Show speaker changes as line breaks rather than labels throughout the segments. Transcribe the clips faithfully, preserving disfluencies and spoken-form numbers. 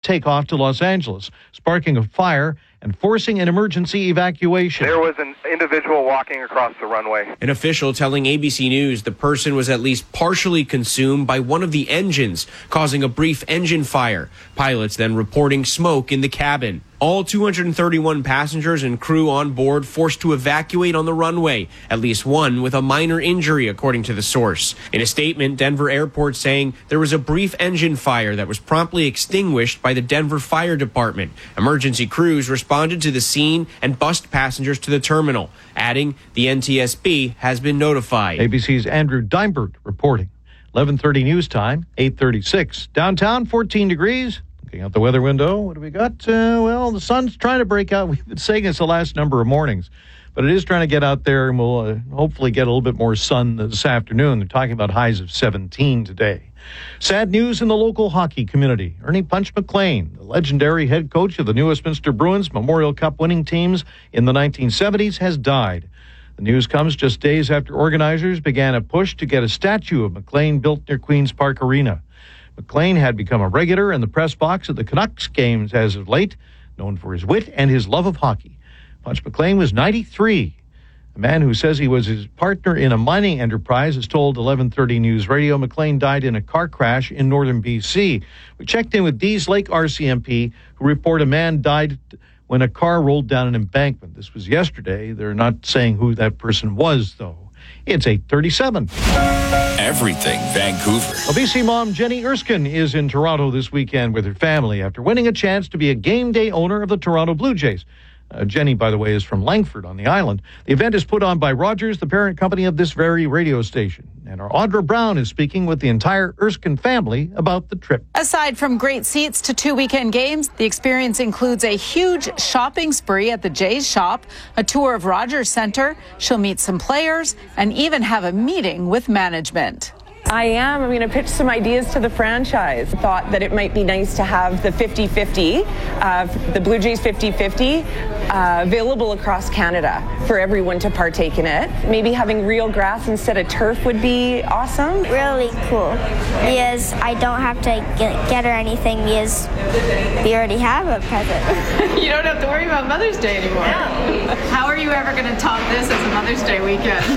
takeoff to Los Angeles, sparking a fire and forcing an emergency evacuation.
There was an individual walking across the runway.
An official telling A B C News the person was at least partially consumed by one of the engines, causing a brief engine fire. Pilots then reporting smoke in the cabin. All two hundred thirty-one passengers and crew on board forced to evacuate on the runway, at least one with a minor injury, according to the source. In a statement, Denver Airport saying there was a brief engine fire that was promptly extinguished by the Denver Fire Department. Emergency crews responded to the scene and bused passengers to the terminal, adding the N T S B has been notified.
A B C's Andrew Dimebert reporting. eleven thirty news time, eight thirty-six. Downtown, fourteen degrees. Looking out the weather window, what do we got? Uh, well, the sun's trying to break out. We've been saying this the last number of mornings, but it is trying to get out there, and we'll uh, hopefully get a little bit more sun this afternoon. They're talking about highs of seventeen today. Sad news in the local hockey community. Ernie Punch McLean, the legendary head coach of the New Westminster Bruins Memorial Cup winning teams in the nineteen seventies, has died. The news comes just days after organizers began a push to get a statue of McLean built near Queen's Park Arena. McLean had become a regular in the press box at the Canucks games as of late, known for his wit and his love of hockey. Punch McLean was ninety-three. A man who says he was his partner in a mining enterprise has told eleven thirty News Radio McLean died in a car crash in northern B C. We checked in with Dees Lake R C M P, who report a man died when a car rolled down an embankment. This was yesterday. They're not saying who that person was, though. It's eight thirty-seven.
Everything Vancouver.
Well, B C mom Jenny Erskine is in Toronto this weekend with her family after winning a chance to be a game day owner of the Toronto Blue Jays. Uh, Jenny, by the way, is from Langford on the island. The event is put on by Rogers, the parent company of this very radio station. And our Audra Brown is speaking with the entire Erskine family about the trip.
Aside from great seats to two weekend games, the experience includes a huge shopping spree at the Jays shop, a tour of Rogers Center. She'll meet some players and even have a meeting with management.
I am. I'm going to pitch some ideas to the franchise. Thought that it might be nice to have the fifty-fifty, uh, the Blue Jays fifty-fifty, uh, available across Canada for everyone to partake in it. Maybe having real grass instead of turf would be awesome.
Really cool, because I don't have to get, get her anything because we already have a present.
You don't have to worry about Mother's Day anymore. Yeah. How are you ever going to top this as a Mother's Day weekend?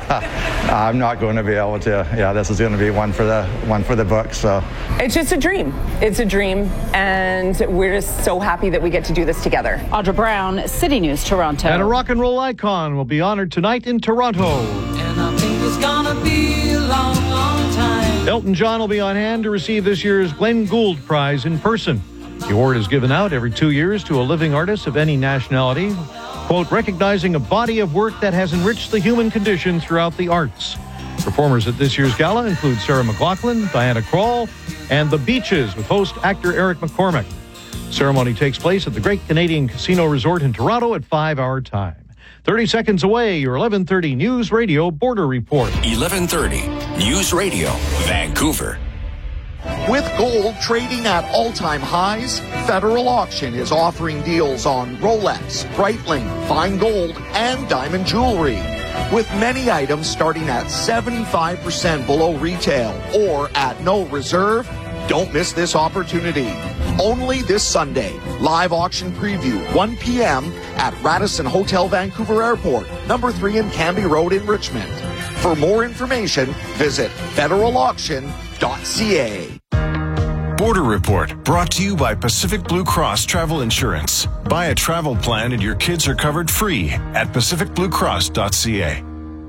I'm not going to be able to. Yeah, this is going to be one for the one for the book. So
it's just a dream. It's a dream, and we're just so happy that we get to do this together.
Audra Brown, City News, Toronto.
And a rock and roll icon will be honored tonight in Toronto.
And I think it's gonna be a long, long time.
Elton John will be on hand to receive this year's Glenn Gould Prize in person. The award is given out every two years to a living artist of any nationality, quote, recognizing a body of work that has enriched the human condition throughout the arts. Performers at this year's gala include Sarah McLachlan, Diana Krall, and The Beaches with host actor Eric McCormick. The ceremony takes place at the Great Canadian Casino Resort in Toronto at five hour time. thirty seconds away, your eleven thirty News Radio Border Report.
eleven thirty News Radio, Vancouver.
With gold trading at all-time highs, Federal Auction is offering deals on Rolex, Breitling, fine gold, and diamond jewelry, with many items starting at seventy-five percent below retail or at no reserve. Don't miss this opportunity. Only this Sunday. Live auction preview, one p.m. at Radisson Hotel Vancouver Airport, number three in Canby Road in Richmond. For more information, visit federal auction dot c a.
Border Report, brought to you by Pacific Blue Cross Travel Insurance. Buy a travel plan and your kids are covered free at pacific blue cross dot c a.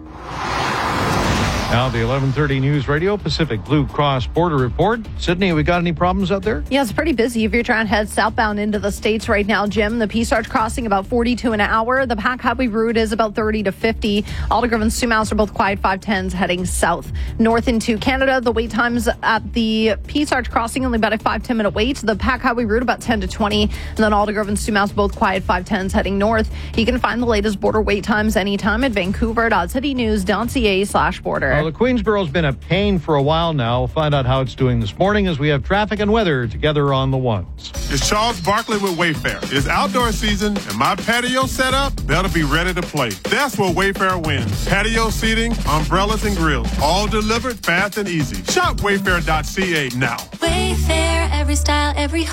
Now the eleven thirty News Radio Pacific Blue Cross Border Report. Sydney, have we got any problems out there?
Yeah, it's pretty busy if you're trying to head southbound into the States right now, Jim. The Peace Arch crossing about forty-two an hour. The Pac Highway route is about thirty to fifty. Aldergrove and Sumas are both quiet five tens heading south. North into Canada, the wait times at the Peace Arch crossing only about a five to ten minute wait. The Pac Highway route about ten to twenty. And then Aldergrove and Sumas both quiet five tens heading north. You can find the latest border wait times anytime at vancouver dot city news dot c a slash border.
Well, the Queensborough's been a pain for a while now. We'll find out how it's doing this morning as we have traffic and weather together on the ones.
It's Charles Barkley with Wayfair. It's outdoor season and my patio setup better be ready to play. That's where Wayfair wins. Patio seating, umbrellas, and grills, all delivered fast and easy. Shop wayfair dot c a now.
Wayfair, every style, every home.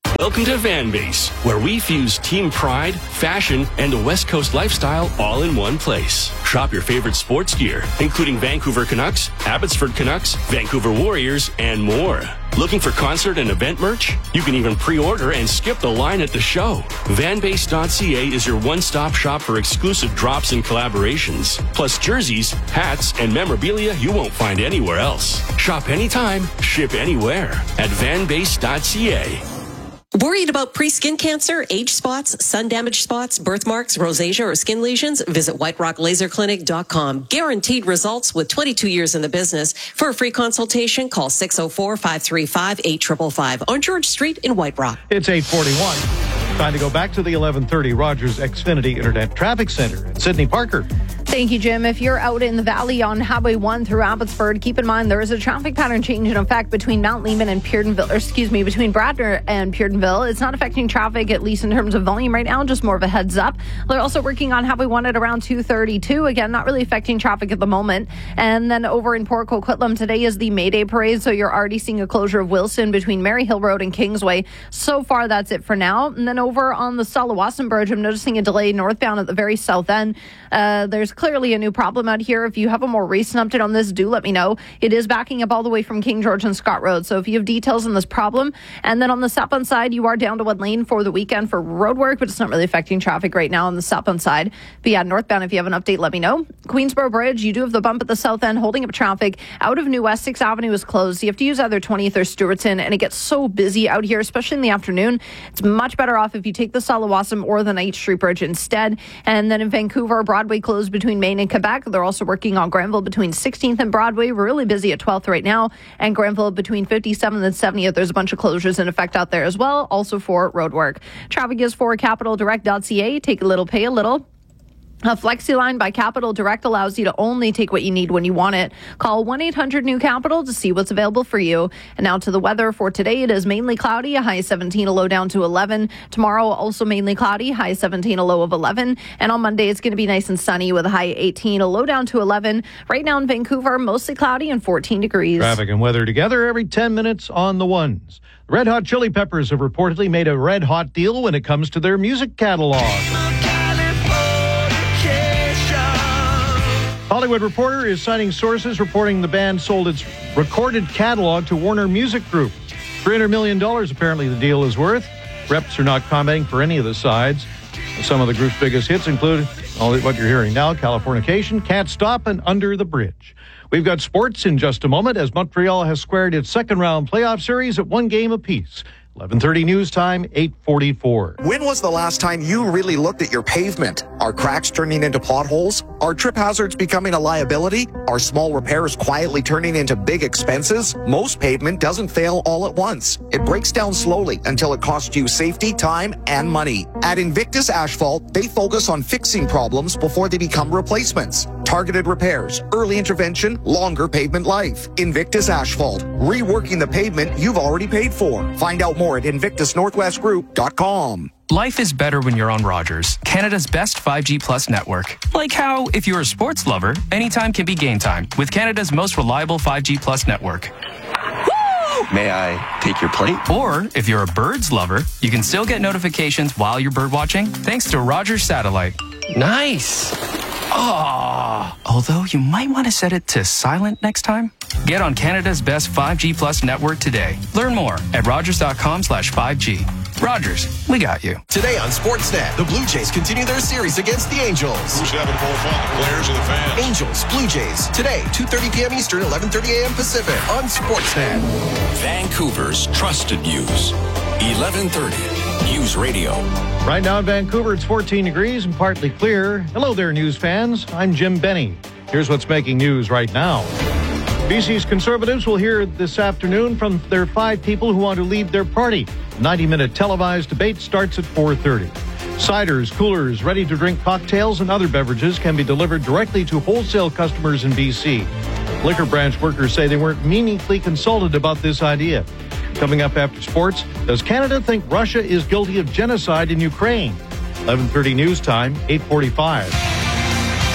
Welcome to Van Base, where we fuse team pride, fashion, and a West Coast lifestyle all in one place. Shop your favorite sports gear, including Vancouver Canucks, Abbotsford Canucks, Vancouver Warriors, and more. Looking for concert and event merch? You can even pre-order and skip the line at the show. van base dot c a is your one-stop shop for exclusive drops and collaborations, plus jerseys, hats, and memorabilia you won't find anywhere else. Shop anytime, ship anywhere at van base dot c a.
Worried about pre-skin cancer, age spots, sun damage spots, birthmarks, rosacea, or skin lesions? Visit white rock laser clinic dot com. Guaranteed results with twenty-two years in the business. For a free consultation, call six oh four, five three five, eight five five five on George Street in White Rock.
It's eight forty-one. Time to go back to the eleven thirty Rogers Xfinity Internet Traffic Center. And Sydney Parker.
Thank you, Jim. If you're out in the valley on Highway one through Abbotsford, keep in mind there is a traffic pattern change in effect between Mount Lehman and Peardenville, or excuse me, between Bradner and Peardenville. It's not affecting traffic, at least in terms of volume right now, just more of a heads up. They're also working on Highway one at around two thirty-two. Again, not really affecting traffic at the moment. And then over in Port Coquitlam, today is the May Day Parade, so you're already seeing a closure of Wilson between Maryhill Road and Kingsway. So far, that's it for now. And then over on the Salawasan Bridge, I'm noticing a delay northbound at the very south end. Uh, there's clearly a new problem out here. If you have a more recent update on this, do let me know. It is backing up all the way from King George and Scott Road. So if you have details on this problem, and then on the southbound side, you are down to one lane for the weekend for road work, but it's not really affecting traffic right now on the southbound side. But yeah, northbound, if you have an update, let me know. Queensboro Bridge, you do have the bump at the south end holding up traffic. Out of New Essex Avenue is closed. You have to use either twentieth or Stewartson, and it gets so busy out here, especially in the afternoon. It's much better off if you take the Salawasan or the Knight Street Bridge instead. And then in Vancouver, Broadway closed between Maine and Quebec. They're also working on Granville between sixteenth and Broadway. We're really busy at twelfth right now. And Granville between fifty-seventh and seventieth. There's a bunch of closures in effect out there as well, also for road work. Traffic is for capital direct dot c a. Take a little, pay a little. A FlexiLine by Capital Direct allows you to only take what you need when you want it. Call one eight hundred new capital to see what's available for you. And now to the weather for today. It is mainly cloudy, a high seventeen, a low down to eleven. Tomorrow, also mainly cloudy, high seventeen, a low of eleven. And on Monday, it's going to be nice and sunny with a high eighteen, a low down to eleven. Right now in Vancouver, mostly cloudy and fourteen degrees.
Traffic and weather together every ten minutes on the ones. The Red Hot Chili Peppers have reportedly made a red hot deal when it comes to their music catalog. Hollywood Reporter is citing sources reporting the band sold its recorded catalog to Warner Music Group. three hundred million dollars apparently the deal is worth. Reps are not commenting for any of the sides. Some of the group's biggest hits include all what you're hearing now, Californication, Can't Stop, and Under the Bridge. We've got sports in just a moment as Montreal has squared its second round playoff series at one game apiece. eleven thirty news time, eight forty-four.
When was the last time you really looked at your pavement? Are cracks turning into potholes? Are trip hazards becoming a liability? Are small repairs quietly turning into big expenses? Most pavement doesn't fail all at once. It breaks down slowly until it costs you safety, time, and money. At Invictus Asphalt, they focus on fixing problems before they become replacements. Targeted repairs, early intervention, longer pavement life. Invictus Asphalt, reworking the pavement you've already paid for. Find out more at invictus northwest group dot com.
Life is better when you're on Rogers, Canada's best five G Plus network. Like how, if you're a sports lover, anytime can be game time with Canada's most reliable five G Plus network.
May I take your plate?
Or, if you're a birds lover, you can still get notifications while you're bird watching thanks to Rogers Satellite.
Nice.
Oh, although you might want to set it to silent next time. Get on Canada's best five G Plus network today. Learn more at rogers.com slash 5G. Rogers, we got you.
Today on Sportsnet, the Blue Jays continue their series against the Angels.
Who's having more fun, the players or the fans?
Angels, Blue Jays, today, two thirty p.m. Eastern, eleven thirty a.m. Pacific on Sportsnet.
Vancouver's trusted news, eleven thirty News Radio.
Right now in Vancouver, it's fourteen degrees and partly clear. Hello there, news fans. I'm Jim Benny. Here's what's making news right now. B C's Conservatives will hear this afternoon from their five people who want to lead their party. ninety-minute televised debate starts at four thirty. Ciders, coolers, ready-to-drink cocktails, and other beverages can be delivered directly to wholesale customers in B C. Liquor branch workers say they weren't meaningfully consulted about this idea. Coming up after sports, does Canada think Russia is guilty of genocide in Ukraine? eleven thirty news time, eight forty-five.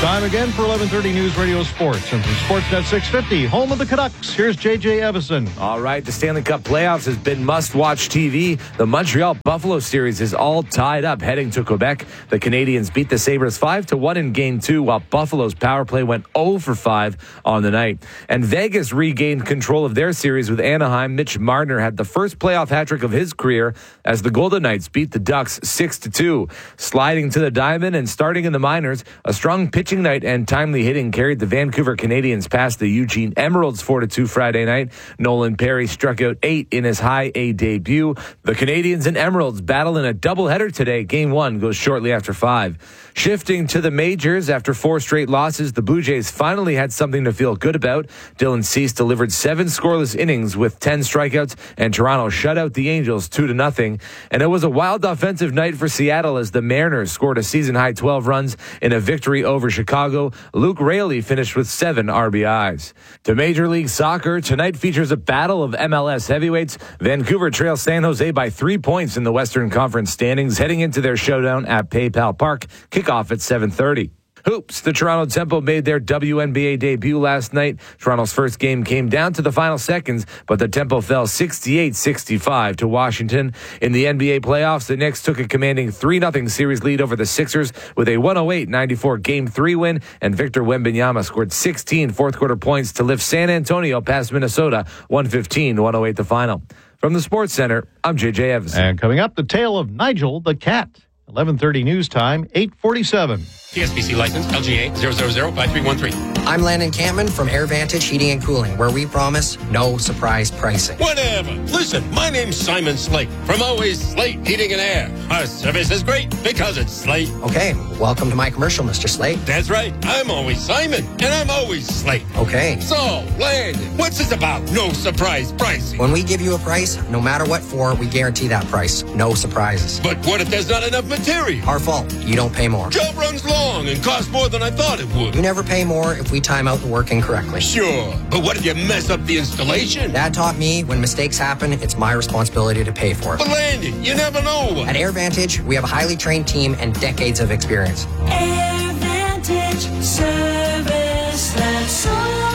Time again for eleven thirty News Radio Sports. And from Sportsnet six fifty, home of the Canucks, here's J J Evison.
All right, the Stanley Cup playoffs has been must-watch T V. The Montreal-Buffalo series is all tied up heading to Quebec. The Canadiens beat the Sabres five to one in Game two, while Buffalo's power play went oh for five on the night. And Vegas regained control of their series with Anaheim. Mitch Marner had the first playoff hat-trick of his career as the Golden Knights beat the Ducks six to two. Sliding to the diamond and starting in the minors, a strong pitching night and timely hitting carried the Vancouver Canadians past the Eugene Emeralds four to two Friday night. Nolan Perry struck out eight in his high A debut. The Canadians and Emeralds battle in a doubleheader today. Game one goes shortly after five. Shifting to the majors, after four straight losses, the Blue Jays finally had something to feel good about. Dylan Cease delivered seven scoreless innings with ten strikeouts, and Toronto shut out the Angels two to nothing. And it was a wild offensive night for Seattle as the Mariners scored a season-high twelve runs in a victory over Chicago. Luke Raley finished with seven R B Is. To Major League Soccer, tonight features a battle of M L S heavyweights. Vancouver trails San Jose by three points in the Western Conference standings, heading into their showdown at PayPal Park. Kickoff at seven thirty. Hoops. The Toronto Tempo made their W N B A debut last night. Toronto's first game came down to the final seconds, but the Tempo fell sixty-eight sixty-five to Washington. In the N B A playoffs, the Knicks took a commanding three nothing series lead over the Sixers with a one oh eight ninety-four Game three win, and Victor Wembanyama scored sixteen fourth-quarter points to lift San Antonio past Minnesota one fifteen one oh eight the final. From the Sports Center, I'm J J Evans.
And coming up, the tale of Nigel the Cat. eleven thirty news time, eight forty-seven.
T S B C license L G A zero zero zero five three one three.
I'm Landon Campman from AirVantage Heating and Cooling, where we promise no surprise pricing.
Whatever. Listen, my name's Simon Slate from Always Slate Heating and Air. Our service is great because it's Slate.
Okay, welcome to my commercial, Mister Slate.
That's right. I'm always Simon, and I'm always Slate.
Okay.
So, Landon, what's this about? No surprise pricing.
When we give you a price, no matter what for, we guarantee that price. No surprises.
But what if there's not enough material?
Our fault. You don't pay more.
Job runs long and costs more than I thought it would.
You never pay more if we time out the work incorrectly.
Sure, but what if you mess up the installation?
Dad taught me when mistakes happen, it's my responsibility to pay for it.
But Landon, you never know.
At AirVantage, we have a highly trained team and decades of experience.
AirVantage service that's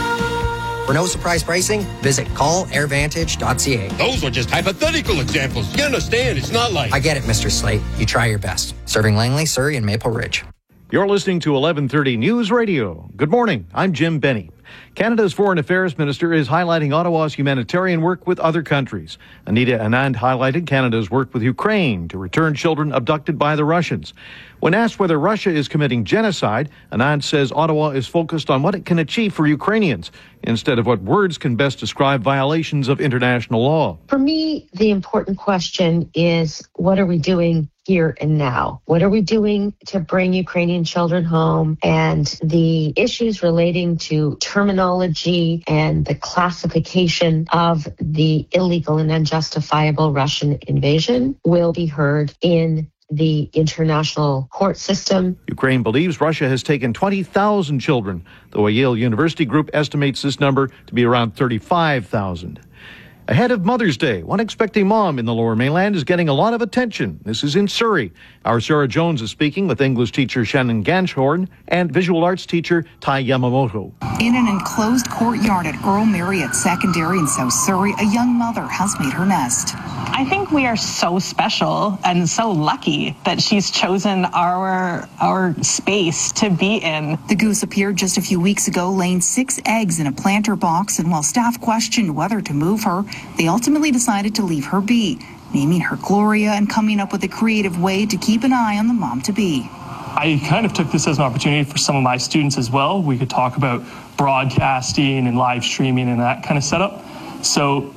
all.
For no surprise pricing, visit call air vantage dot c a.
Those are just hypothetical examples. You understand, it's not like...
I get it, Mister Slate. You try your best. Serving Langley, Surrey, and Maple Ridge.
You're listening to eleven thirty News Radio. Good morning. I'm Jim Benny. Canada's Foreign Affairs Minister is highlighting Ottawa's humanitarian work with other countries. Anita Anand highlighted Canada's work with Ukraine to return children abducted by the Russians. When asked whether Russia is committing genocide, Anand says Ottawa is focused on what it can achieve for Ukrainians instead of what words can best describe violations of international law.
For me, the important question is, what are we doing here and now? What are we doing to bring Ukrainian children home? And the issues relating to terminology and the classification of the illegal and unjustifiable Russian invasion will be heard in the international court system.
Ukraine believes Russia has taken twenty thousand children, though a Yale University group estimates this number to be around thirty-five thousand. Ahead of Mother's Day, one expecting mom in the Lower Mainland is getting a lot of attention. This is in Surrey. Our Sarah Jones is speaking with English teacher Shannon Ganshorn and visual arts teacher Tai Yamamoto.
In an enclosed courtyard at Earl Marriott Secondary in South Surrey, a young mother has made her nest.
I think we are so special and so lucky that she's chosen our our space to be in.
The goose appeared just a few weeks ago, laying six eggs in a planter box, and while staff questioned whether to move her, they ultimately decided to leave her be, naming her Gloria and coming up with a creative way to keep an eye on the mom-to-be.
I kind of took this as an opportunity for some of my students as well. We could talk about broadcasting and live streaming and that kind of setup. So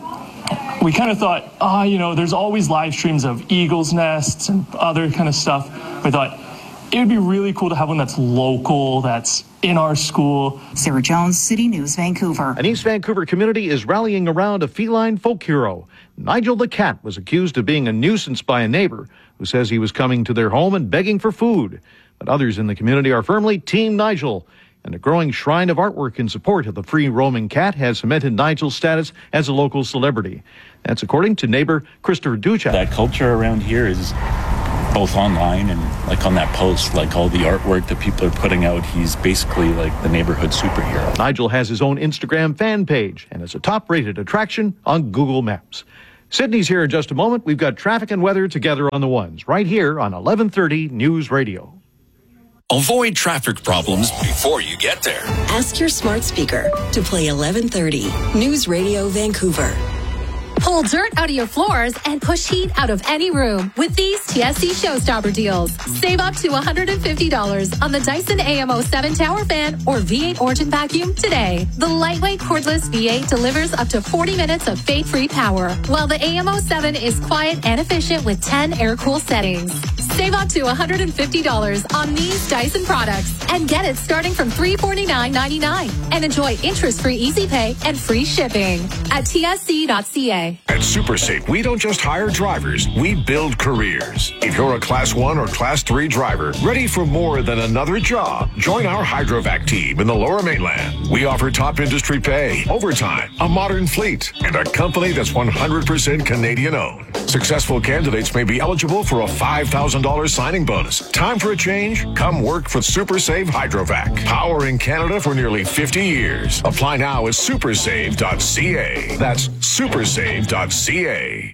we kind of thought, ah, oh, you know, there's always live streams of eagles' nests and other kind of stuff. We thought it would be really cool to have one that's local, that's in our school.
Sarah Jones, City News, Vancouver.
An East Vancouver community is rallying around a feline folk hero. Nigel the cat was accused of being a nuisance by a neighbor who says he was coming to their home and begging for food. But others in the community are firmly Team Nigel. And a growing shrine of artwork in support of the free-roaming cat has cemented Nigel's status as a local celebrity. That's according to neighbor Christopher Duchak.
That culture around here is
both online and like on that post, like all the artwork that people are putting out, he's basically like the neighborhood superhero.
Nigel has his own Instagram fan page and is a top-rated attraction on Google Maps. Sydney's here in just a moment. We've got traffic and weather together on the ones right here on eleven thirty News Radio.
Avoid traffic problems before you get there.
Ask your smart speaker to play eleven thirty News Radio Vancouver.
Pull dirt out of your floors and push heat out of any room with these T S C Showstopper deals. Save up to one hundred fifty dollars on the Dyson A M O seven Tower Fan or V eight Origin Vacuum today. The lightweight cordless V eight delivers up to forty minutes of fade-free power, while the A M O seven is quiet and efficient with ten air-cool settings. Save up to one hundred fifty dollars on these Dyson products and get it starting from three hundred forty-nine dollars and ninety-nine cents and enjoy interest-free easy pay and free shipping at T S C dot C A.
At SuperSafe, we don't just hire drivers, we build careers. If you're a Class one or Class three driver, ready for more than another job, join our Hydrovac team in the Lower Mainland. We offer top industry pay, overtime, a modern fleet, and a company that's one hundred percent Canadian-owned. Successful candidates may be eligible for a five thousand dollars signing bonus. Time for a change? Come work for SuperSave Hydrovac, powering Canada for nearly fifty years. Apply now at supersave dot C A. That's supersave dot C A.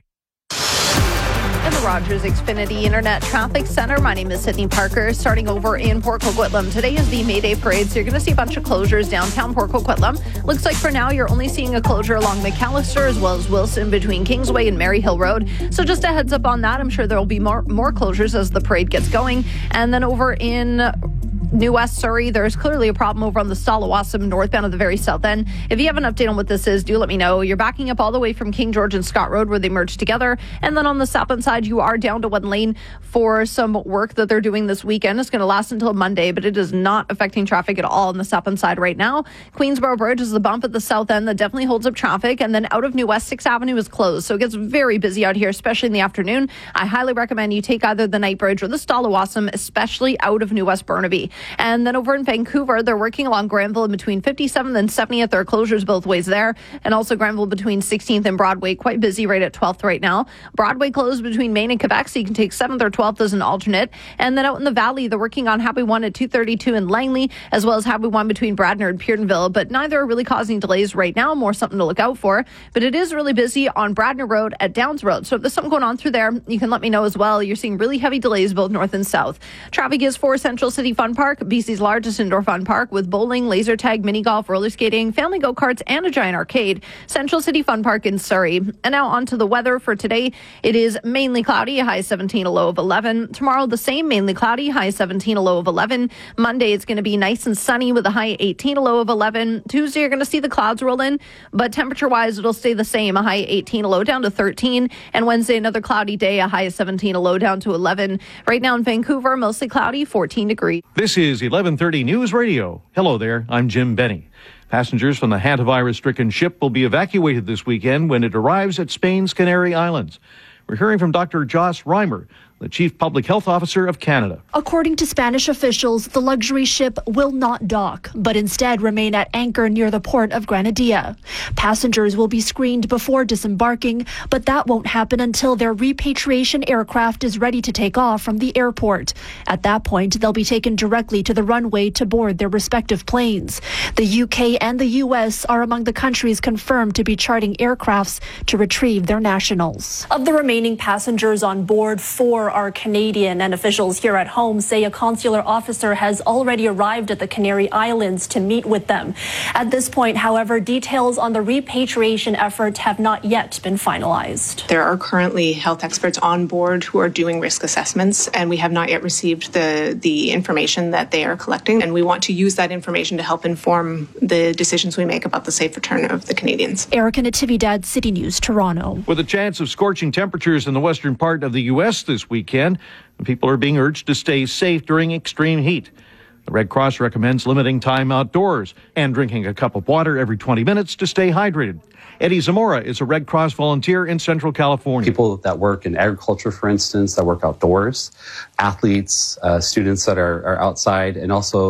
In the Rogers Xfinity Internet Traffic Center, my name is Sydney Parker. Starting over in Port Coquitlam, today is the May Day Parade, so you're going to see a bunch of closures downtown Port Coquitlam. Looks like for now you're only seeing a closure along McAllister as well as Wilson between Kingsway and Mary Hill Road. So just a heads up on that. I'm sure there will be more more closures as the parade gets going. And then over in New West Surrey, there's clearly a problem over on the Stalawassam northbound at the very south end. If you have an update on what this is, do let me know. You're backing up all the way from King George and Scott Road where they merge together. And then on the southbound side, you are down to one lane for some work that they're doing this weekend. It's going to last until Monday, but it is not affecting traffic at all on the southbound side right now. Queensboro Bridge is the bump at the south end that definitely holds up traffic. And then out of New West, sixth Avenue is closed. So it gets very busy out here, especially in the afternoon. I highly recommend you take either the Night Bridge or the Stalawassam, especially out of New West Burnaby. And then over in Vancouver, they're working along Granville in between fifty-seventh and seventieth. There are closures both ways there. And also Granville between sixteenth and Broadway. Quite busy right at twelfth right now. Broadway closed between Maine and Quebec, so you can take seventh or twelfth as an alternate. And then out in the valley, they're working on Highway one at two thirty-two in Langley, as well as Highway one between Bradner and Peardenville. But neither are really causing delays right now. More something to look out for. But it is really busy on Bradner Road at Downs Road. So if there's something going on through there, you can let me know as well. You're seeing really heavy delays both north and south. Traffic is for Central City Fun Park, B C's largest indoor fun park with bowling, laser tag, mini golf, roller skating, family go-karts, and a giant arcade. Central City Fun Park in Surrey. And now on to the weather for today. It is mainly cloudy, a high seventeen, a low of eleven. Tomorrow, the same, mainly cloudy, high seventeen, a low of eleven. Monday, it's going to be nice and sunny with a high eighteen, a low of eleven. Tuesday, you're going to see the clouds roll in, but temperature-wise, it'll stay the same, a high eighteen, a low down to thirteen. And Wednesday, another cloudy day, a high of seventeen, a low down to eleven. Right now in Vancouver, mostly cloudy, fourteen degrees.
This is eleven thirty News Radio. Hello there, I'm Jim Benny. Passengers from the hantavirus-stricken ship will be evacuated this weekend when it arrives at Spain's Canary Islands. We're hearing from Doctor Joss Reimer, the Chief Public Health Officer of Canada.
According to Spanish officials, the luxury ship will not dock, but instead remain at anchor near the port of Granadilla. Passengers will be screened before disembarking, but that won't happen until their repatriation aircraft is ready to take off from the airport. At that point, they'll be taken directly to the runway to board their respective planes. The U K and the U S are among the countries confirmed to be charting aircrafts to retrieve their nationals. Of the remaining passengers on board, four are Canadian, and officials here at home say a consular officer has already arrived at the Canary Islands to meet with them. At this point, however, details on the repatriation effort have not yet been finalized.
There are currently health experts on board who are doing risk assessments, and we have not yet received the, the information that they are collecting, and we want to use that information to help inform the decisions we make about the safe return of the Canadians.
Erica Natividad, City News, Toronto.
With a chance of scorching temperatures in the western part of the U S this week, weekend. People are being urged to stay safe during extreme heat. The Red Cross recommends limiting time outdoors and drinking a cup of water every twenty minutes to stay hydrated. Eddie Zamora is a Red Cross volunteer in Central California.
People that work in agriculture, for instance, that work outdoors, athletes, uh, students that are, are outside, and also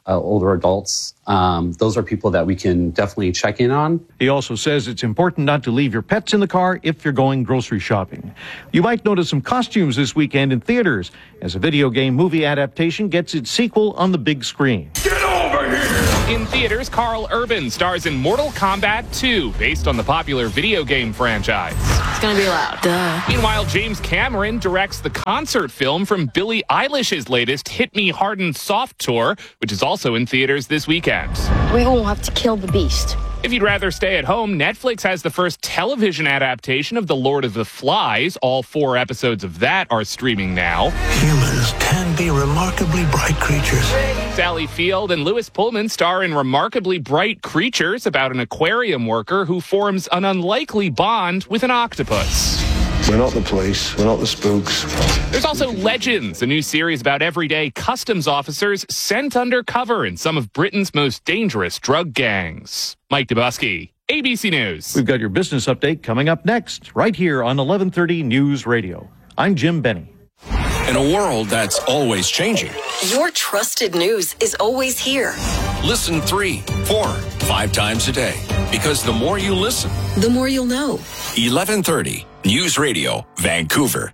uh, older adults. Um, those are people that we can definitely check in on.
He also says it's important not to leave your pets in the car if you're going grocery shopping. You might notice some costumes this weekend in theaters as a video game movie adaptation gets its sequel on the big screen.
Get over here! In theaters, Carl Urban stars in Mortal Kombat two, based on the popular video game franchise.
It's gonna be loud. Duh.
Meanwhile, James Cameron directs the concert film from Billie Eilish's latest Hit Me Hard and Soft tour, which is also in theaters this weekend.
We won't have to kill the beast.
If you'd rather stay at home, Netflix has the first television adaptation of The Lord of the Flies. All four episodes of that are streaming now.
Humans can be remarkably bright creatures.
Sally Field and Lewis Pullman star in Remarkably Bright Creatures about an aquarium worker who forms an unlikely bond with an octopus.
We're not the police. We're not the spooks.
There's also Legends, a new series about everyday customs officers sent undercover in some of Britain's most dangerous drug gangs. Mike Dubusky, A B C News.
We've got your business update coming up next, right here on eleven thirty News Radio. I'm Jim Benny.
In a world that's always changing,
your trusted news is always here.
Listen three, four, five times a day. Because the more you listen,
the more you'll know.
eleven thirty News Radio, Vancouver.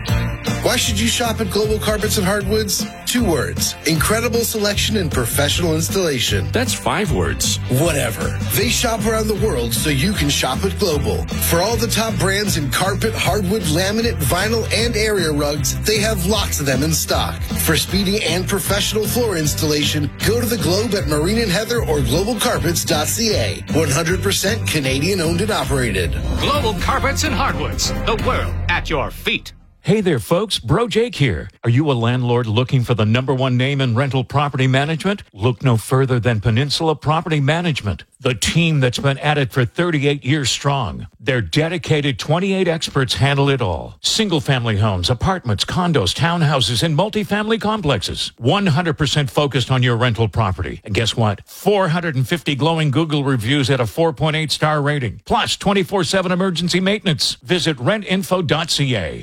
Why should you shop at Global Carpets and Hardwoods? Two words. Incredible selection and professional installation.
That's five words.
Whatever. They shop around the world so you can shop at Global. For all the top brands in carpet, hardwood, laminate, vinyl, and area rugs, they have lots of them in stock. For speedy and professional floor installation, go to the Globe at Marine and Heather or global carpets dot c a. one hundred percent Canadian owned and operated.
Global Carpets and Hardwoods. The world at your feet.
Hey there, folks. Bro Jake here. Are you a landlord looking for the number one name in rental property management? Look no further than Peninsula Property Management, the team that's been at it for thirty-eight years strong. Their dedicated twenty-eight experts handle it all. Single-family homes, apartments, condos, townhouses, and multifamily complexes. one hundred percent focused on your rental property. And guess what? four hundred fifty glowing Google reviews at a four point eight star rating. Plus twenty-four seven emergency maintenance. Visit rent info dot c a.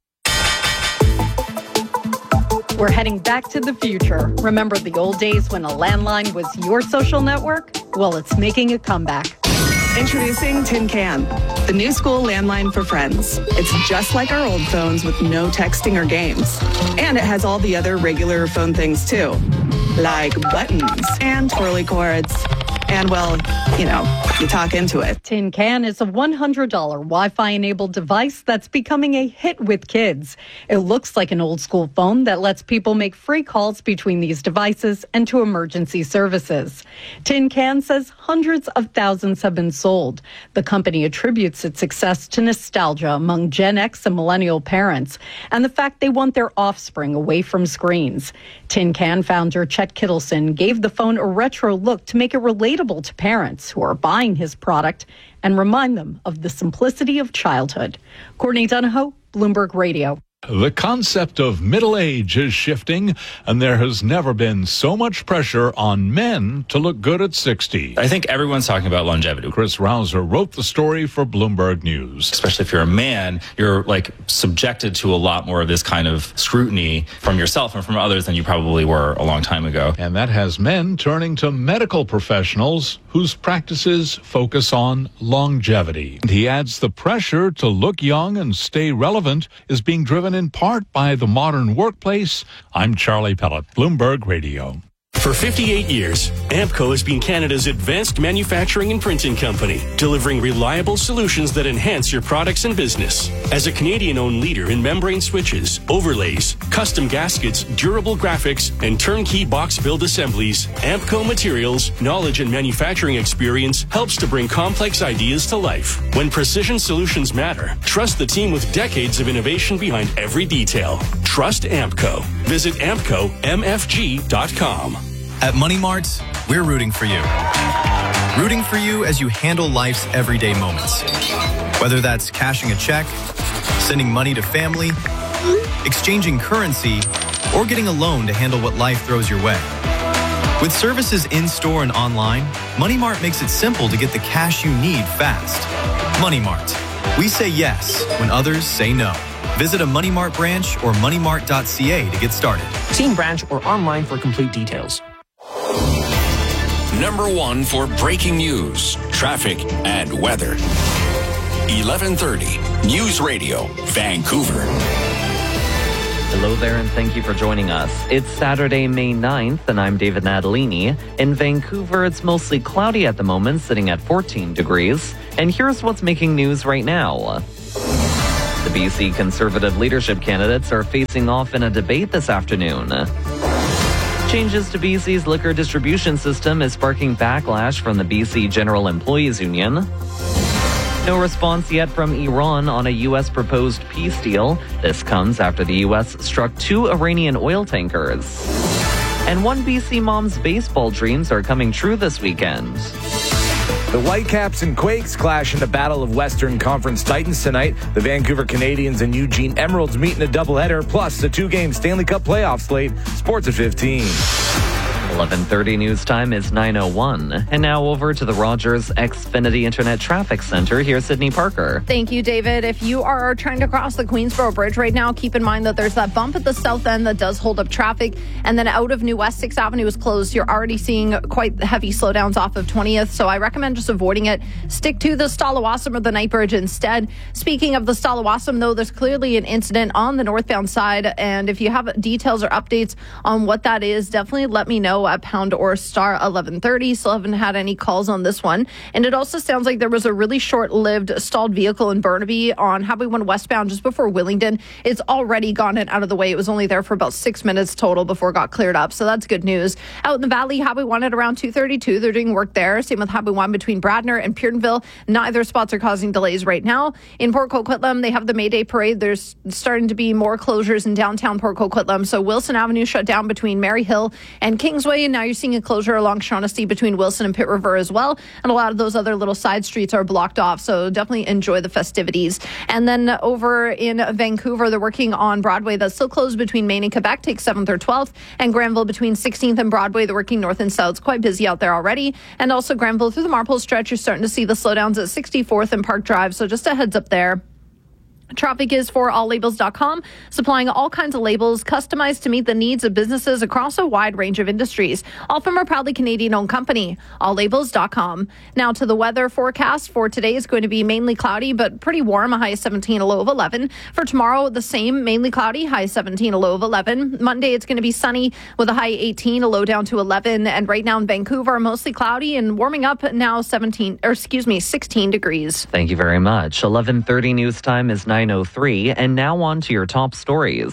We're heading back to the future. Remember the old days when a landline was your social network? Well, it's making a comeback.
Introducing Tin Can, the new school landline for friends. It's just like our old phones with no texting or games. And it has all the other regular phone things too, like buttons and twirly cords. And, well, you know, you talk into it.
Tin Can is a one hundred dollars Wi-Fi-enabled device that's becoming a hit with kids. It looks like an old-school phone that lets people make free calls between these devices and to emergency services. Tin Can says hundreds of thousands have been sold. The company attributes its success to nostalgia among Gen X and millennial parents and the fact they want their offspring away from screens. Tin Can founder Chet Kittleson gave the phone a retro look to make it relatable to parents who are buying his product and remind them of the simplicity of childhood. Courtney Donahoe, Bloomberg Radio.
The concept of middle age is shifting, and there has never been so much pressure on men to look good at sixty.
I think everyone's talking about longevity.
Chris Rouser wrote the story for Bloomberg News.
Especially if you're a man, you're like subjected to a lot more of this kind of scrutiny from yourself and from others than you probably were a long time ago.
And that has men turning to medical professionals whose practices focus on longevity. And he adds the pressure to look young and stay relevant is being driven in part by the modern workplace. I'm Charlie Pellet, Bloomberg Radio.
For fifty-eight years, Ampco has been Canada's advanced manufacturing and printing company, delivering reliable solutions that enhance your products and business. As a Canadian-owned leader in membrane switches, overlays, custom gaskets, durable graphics, and turnkey box build assemblies, Ampco Materials' knowledge and manufacturing experience helps to bring complex ideas to life. When precision solutions matter, trust the team with decades of innovation behind every detail. Trust Ampco. Visit ampco m f g dot com.
At Money Mart, we're rooting for you. Rooting for you as you handle life's everyday moments. Whether that's cashing a check, sending money to family, exchanging currency, or getting a loan to handle what life throws your way. With services in-store and online, Money Mart makes it simple to get the cash you need fast. Money Mart. We say yes when others say no. Visit a Money Mart branch or money mart dot c a to get started.
See in branch or online for complete details.
number one for breaking news, traffic, and weather. eleven thirty News Radio, Vancouver.
Hello there, and thank you for joining us. It's Saturday, May ninth, and I'm David Natalini. In Vancouver, it's mostly cloudy at the moment, sitting at fourteen degrees. And here's what's making news right now. The B C Conservative leadership candidates are facing off in a debate this afternoon. Changes to B C's liquor distribution system is sparking backlash from the B C General Employees Union. No response yet from Iran on a U S proposed peace deal. This comes after the U S struck two Iranian oil tankers. And one B C mom's baseball dreams are coming true this weekend.
The Whitecaps and Quakes clash in the Battle of Western Conference Titans tonight. The Vancouver Canadians and Eugene Emeralds meet in a doubleheader, plus the two-game Stanley Cup playoff slate. Sports at fifteen.
eleven thirty news time is nine oh one. And now over to the Rogers Xfinity Internet Traffic Center. Here's Sydney Parker.
Thank you, David. If you are trying to cross the Queensboro Bridge right now, keep in mind that there's that bump at the south end that does hold up traffic. And then out of New West, sixth Avenue is closed. You're already seeing quite heavy slowdowns off of twentieth. So I recommend just avoiding it. Stick to the Stalawassam or the Night Bridge instead. Speaking of the Stalawassam, though, there's clearly an incident on the northbound side. And if you have details or updates on what that is, definitely let me know at pound or star eleven thirty. Still haven't had any calls on this one. And it also sounds like there was a really short-lived stalled vehicle in Burnaby on Highway one westbound just before Willingdon. It's already gone out of the way. It was only there for about six minutes total before it got cleared up. So that's good news. Out in the valley, Highway one at around two thirty-two. They're doing work there. Same with Highway one between Bradner and Peardenville. Neither spots are causing delays right now. In Port Coquitlam, they have the May Day Parade. There's starting to be more closures in downtown Port Coquitlam. So Wilson Avenue shut down between Mary Hill and Kingsway. And now you're seeing a closure along Shaughnessy between Wilson and Pitt River as well. And a lot of those other little side streets are blocked off. So definitely enjoy the festivities. And then over in Vancouver, they're working on Broadway. That's still closed between Maine and Quebec. Take seventh or twelfth. And Granville between sixteenth and Broadway. They're working north and south. It's quite busy out there already. And also Granville through the Marple stretch. You're starting to see the slowdowns at sixty-fourth and Park Drive. So just a heads up there. Traffic is for all labels dot com, supplying all kinds of labels customized to meet the needs of businesses across a wide range of industries, all from a proudly Canadian-owned company, all labels dot com. Now to the weather forecast for today is going to be mainly cloudy, but pretty warm, a high of seventeen, a low of eleven. For tomorrow, the same, mainly cloudy, high seventeen, a low of eleven. Monday, it's going to be sunny with a high eighteen, a low down to eleven. And right now in Vancouver, mostly cloudy and warming up now seventeen, or excuse me, sixteen degrees.
Thank you very much. eleven thirty news time is nine oh three, and now on to your top stories.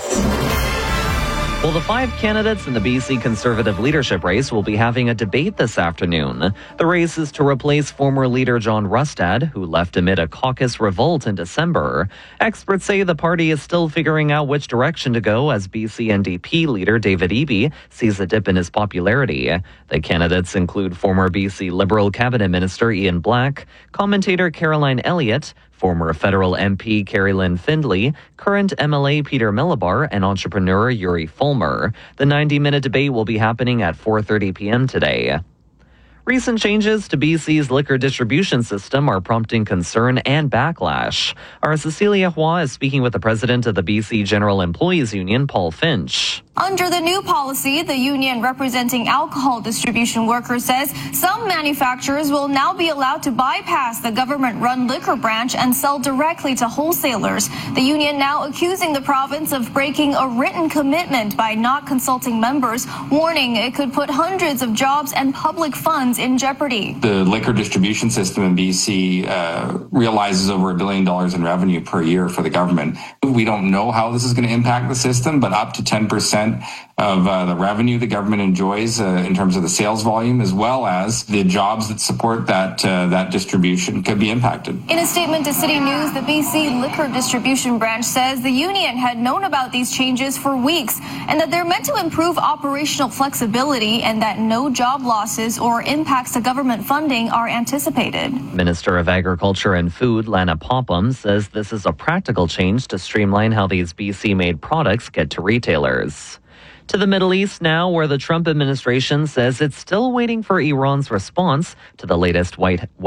Well, the five candidates in the B C Conservative leadership race will be having a debate this afternoon. The race is to replace former leader John Rustad, who left amid a caucus revolt in December. Experts say the party is still figuring out which direction to go as B C N D P leader David Eby sees a dip in his popularity. The candidates include former B C Liberal Cabinet Minister Ian Black, commentator Caroline Elliott, former federal M P Carrie Lynn Findlay, current M L A Peter Millibar, and entrepreneur Yuri Fulmer. The ninety-minute debate will be happening at four thirty p.m. today. Recent changes to B C's liquor distribution system are prompting concern and backlash. Our Cecilia Hua is speaking with the president of the B C General Employees Union, Paul Finch.
Under the new policy, the union representing alcohol distribution workers says some manufacturers will now be allowed to bypass the government-run liquor branch and sell directly to wholesalers. The union now accusing the province of breaking a written commitment by not consulting members, warning it could put hundreds of jobs and public funds in jeopardy.
The liquor distribution system in B C uh, realizes over a billion dollars in revenue per year for the government. We don't know how this is going to impact the system, but up to ten percent of uh, the revenue the government enjoys uh, in terms of the sales volume, as well as the jobs that support that uh, that distribution, could be impacted.
In a statement to City News, the B C Liquor Distribution Branch says the union had known about these changes for weeks and that they're meant to improve operational flexibility and that no job losses or impacts to government funding are anticipated.
Minister of Agriculture and Food, Lana Popham, says this is a practical change to streamline how these B C-made products get to retailers. To the Middle East now, where the Trump administration says it's still waiting for Iran's response to the latest White, White,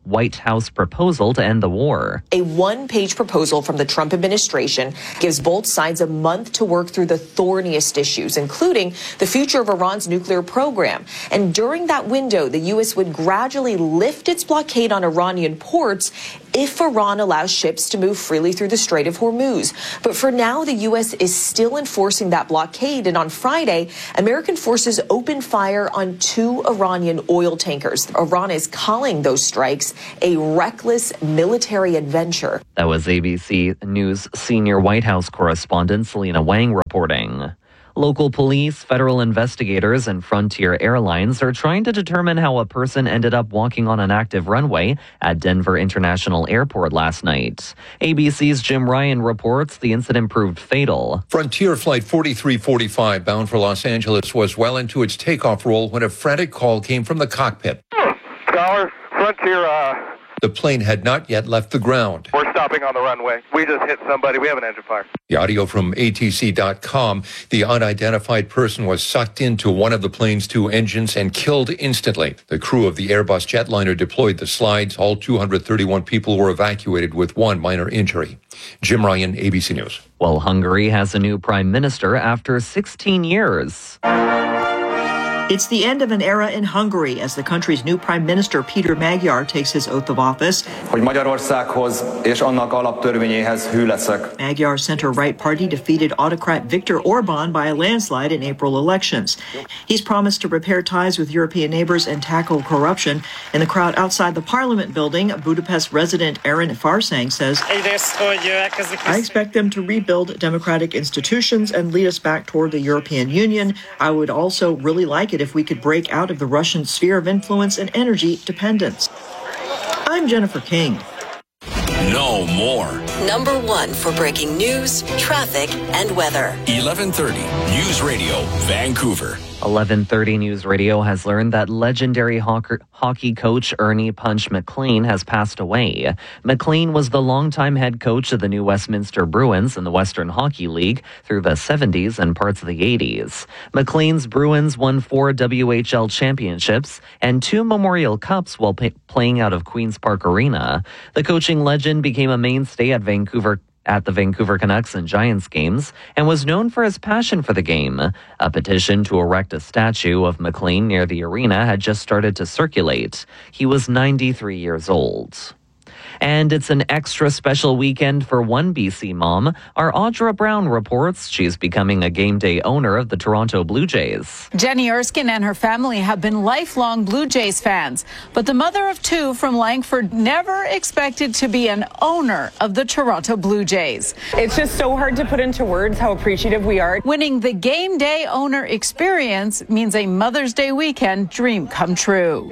White House proposal to end the war.
A one-page proposal from the Trump administration gives both sides a month to work through the thorniest issues, including the future of Iran's nuclear program. And during that window, the U S would gradually lift its blockade on Iranian ports if Iran allows ships to move freely through the Strait of Hormuz. But for now, the U S is still enforcing that blockade. And on Friday, American forces opened fire on two Iranian oil tankers. Iran is calling those strikes a reckless military adventure.
That was A B C News senior White House correspondent Selena Wang reporting. Local police, federal investigators, and Frontier Airlines are trying to determine how a person ended up walking on an active runway at Denver International Airport last night. A B C's Jim Ryan reports the incident proved fatal.
Frontier Flight forty-three forty-five bound for Los Angeles was well into its takeoff roll when a frantic call came from the cockpit.
Scholar, Frontier, uh...
The plane had not yet left the ground.
We're stopping on the runway. We just hit somebody. We have an engine fire.
The audio from A T C dot com. The unidentified person was sucked into one of the plane's two engines and killed instantly. The crew of the Airbus jetliner deployed the slides. All two hundred thirty-one people were evacuated with one minor injury. Jim Ryan, A B C News.
Well, Hungary has a new prime minister after sixteen years.
It's the end of an era in Hungary as the country's new Prime Minister Peter Magyar takes his oath of office.
Hogy Magyarországhoz és annak alaptörvényéhez hű leszek.
Magyar's center-right party defeated autocrat Viktor Orban by a landslide in April elections. He's promised to repair ties with European neighbors and tackle corruption. In the crowd outside the Parliament building, Budapest resident Aaron Farsang says, I expect them to rebuild democratic institutions and lead us back toward the European Union. I would also really like it if we could break out of the Russian sphere of influence and energy dependence. I'm Jennifer King.
No more.
Number one for breaking news, traffic, and weather.
eleven thirty News Radio, Vancouver.
eleven thirty News Radio has learned that legendary hockey coach Ernie Punch McLean has passed away. McLean was the longtime head coach of the New Westminster Bruins in the Western Hockey League through the seventies and parts of the eighties. McLean's Bruins won four W H L championships and two Memorial Cups while pay- playing out of Queen's Park Arena. The coaching legend became a mainstay at Vancouver at the Vancouver Canucks and Giants games and was known for his passion for the game. A petition to erect a statue of McLean near the arena had just started to circulate. He was ninety-three years old. And it's an extra special weekend for one B C mom. Our Audra Brown reports she's becoming a game day owner of the Toronto Blue Jays.
Jenny Erskine and her family have been lifelong Blue Jays fans, but the mother of two from Langford never expected to be an owner of the Toronto Blue Jays.
It's just so hard to put into words how appreciative we are.
Winning the game day owner experience means a Mother's Day weekend dream come true.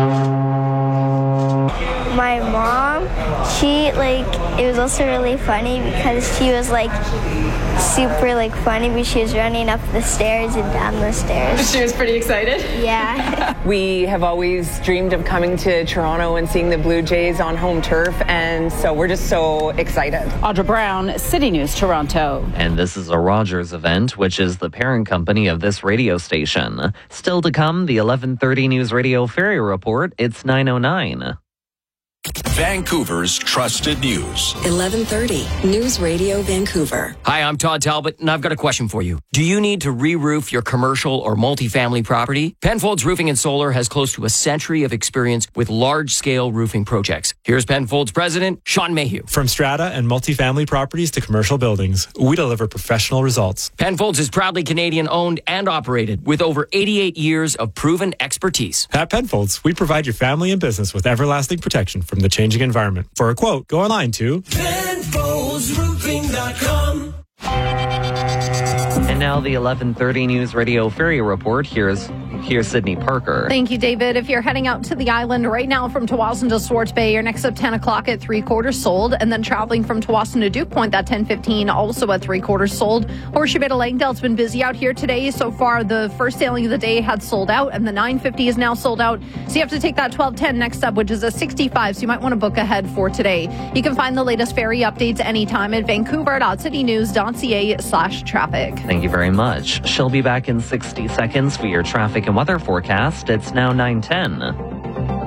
My mom, she like, it was also really funny because she was like super like funny because she was running up the stairs and down the stairs.
She was pretty excited?
Yeah.
We have always dreamed of coming to Toronto and seeing the Blue Jays on home turf, and so we're just so excited.
Audra Brown, City News, Toronto.
And this is a Rogers event, which is the parent company of this radio station. Still to come, the eleven thirty News Radio Ferry Report. It's nine oh nine.
Vancouver's trusted news.
eleven thirty News Radio Vancouver.
Hi, I'm Todd Talbot, and I've got a question for you. Do you need to re-roof your commercial or multifamily property? Penfolds Roofing and Solar has close to a century of experience with large-scale roofing projects. Here's Penfolds President Sean Mayhew.
From strata and multifamily properties to commercial buildings, we deliver professional results.
Penfolds is proudly Canadian-owned and operated with over eighty-eight years of proven expertise.
At Penfolds, we provide your family and business with everlasting protection from the changing environment. For a quote, go online to
Penfolds Roofing dot com.
And now the eleven thirty News Radio Ferry Report. Here's here's Sydney Parker.
Thank you, David. If you're heading out to the island right now from Tawasin to Swartz Bay, you're next up ten o'clock at three quarters sold. And then traveling from Tawasin to Duke Point, that ten fifteen also at three quarters sold. Horseshoe Bay to Langdale's been busy out here today. So far, the first sailing of the day had sold out, and the nine fifty is now sold out. So you have to take that twelve ten next up, which is a sixty-five. So you might want to book ahead for today. You can find the latest ferry updates anytime at vancouver dot city news dot c a slash traffic.
Thank you very much. She'll be back in sixty seconds for your traffic and weather forecast. It's now nine ten.